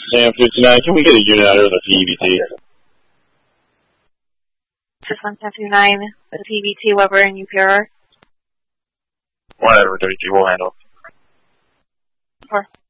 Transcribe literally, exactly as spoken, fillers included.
Sam fifty-nine, can we get a unit out of the P B T? Just one Sam fifty-nine, the P B T, Weber, and U P R. Whatever, W G, we'll handle. Four.